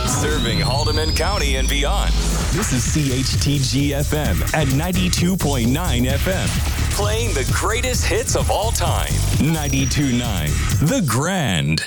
Serving Haldeman County and beyond. This is CHTG-FM at 92.9 FM. Playing the greatest hits of all time. 92.9 The Grand.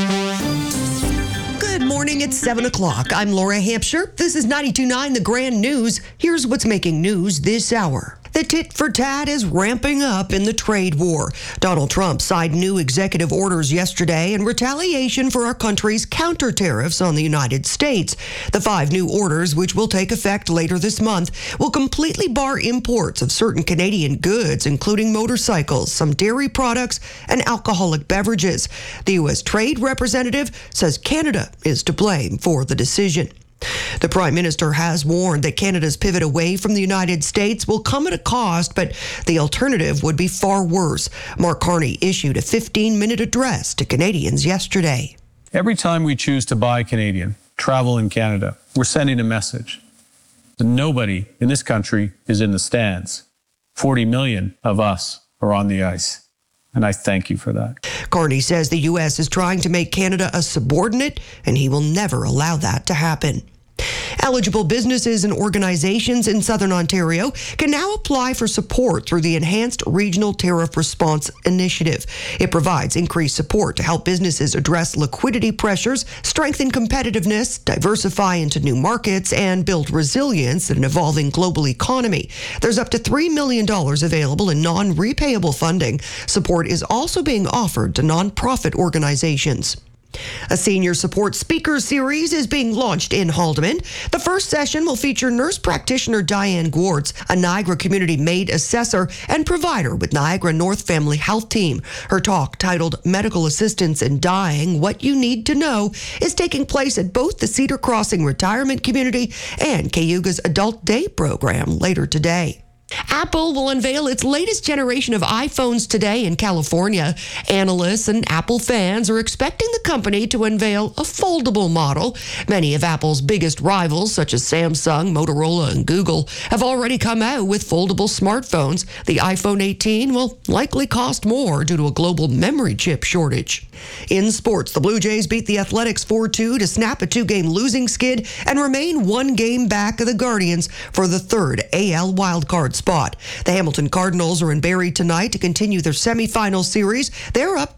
Good morning, it's 7 o'clock. I'm Laura Hampshire. This is 92.9 The Grand News. Here's what's making news this hour. The tit for tat is ramping up in the trade war. Donald Trump signed new executive orders yesterday in retaliation for our country's counter tariffs on the United States. The 5 new orders, which will take effect later this month, will completely bar imports of certain Canadian goods, including motorcycles, some dairy products, and alcoholic beverages. The U.S. Trade Representative says Canada is to blame for the decision. The Prime Minister has warned that Canada's pivot away from the United States will come at a cost, but the alternative would be far worse. Mark Carney issued a 15-minute address to Canadians yesterday. Every time we choose to buy Canadian, travel in Canada, we're sending a message that nobody in this country is in the stands. 40 million of us are on the ice. And I thank you for that. Carney says the U.S. is trying to make Canada a subordinate, and he will never allow that to happen. Eligible businesses and organizations in Southern Ontario can now apply for support through the Enhanced Regional Tariff Response Initiative. It provides increased support to help businesses address liquidity pressures, strengthen competitiveness, diversify into new markets, and build resilience in an evolving global economy. There's up to $3 million available in non-repayable funding. Support is also being offered to nonprofit organizations. A senior support speaker series is being launched in Haldeman. The first session will feature nurse practitioner Diane Gwartz, a Niagara Community Maid Assessor and provider with Niagara North Family Health Team. Her talk, titled Medical Assistance in Dying, What You Need to Know, is taking place at both the Cedar Crossing Retirement Community and Cayuga's Adult Day program later today. Apple will unveil its latest generation of iPhones today in California. Analysts and Apple fans are expecting the company to unveil a foldable model. Many of Apple's biggest rivals, such as Samsung, Motorola, and Google, have already come out with foldable smartphones. The iPhone 18 will likely cost more due to a global memory chip shortage. In sports, the Blue Jays beat the Athletics 4-2 to snap a 2-game losing skid and remain 1 game back of the Guardians for the 3rd AL wildcard spot. The Hamilton Cardinals are in Barrie tonight to continue their semifinal series. They're up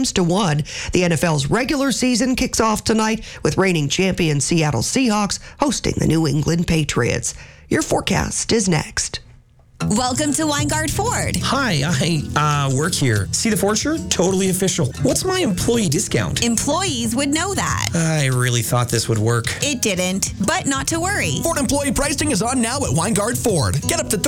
2-1. The NFL's regular season kicks off tonight with reigning champion Seattle Seahawks hosting the New England Patriots. Your forecast is next. Welcome to Weingart Ford. Hi, I work here. See the Ford shirt? Totally official. What's my employee discount? Employees would know that. I really thought this would work. It didn't, but not to worry. Ford employee pricing is on now at Weingart Ford. Get up to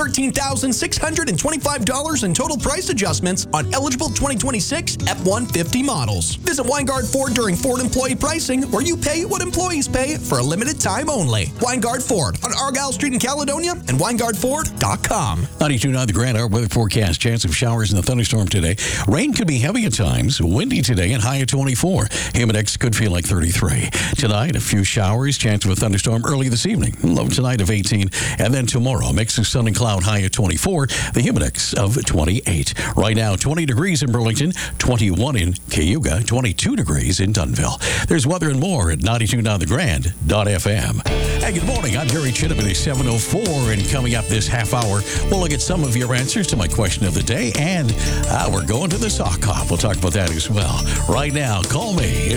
$13,625 in total price adjustments on eligible 2026 F-150 models. Visit Weingart Ford during Ford employee pricing, where you pay what employees pay for a limited time only. Weingart Ford on Argyle Street in Caledonia and WeingartFord.com. 92.9 The Grand, our weather forecast. Chance of showers and a thunderstorm today. Rain could be heavy at times. Windy today and high at 24. Humidex could feel like 33. Tonight, a few showers. Chance of a thunderstorm early this evening. Low tonight of 18. And then tomorrow, mix of sun and cloud, high at 24. The Humidex of 28. Right now, 20 degrees in Burlington, 21 in Cayuga, 22 degrees in Dunnville. There's weather and more at 92.9thegrand.fm. Hey, good morning. I'm Jerry Chittum. It is 7:04, and coming up this half hour, we'll look at some of your answers to my question of the day, and we're going to the sock hop. We'll talk about that as well. Right now, call me.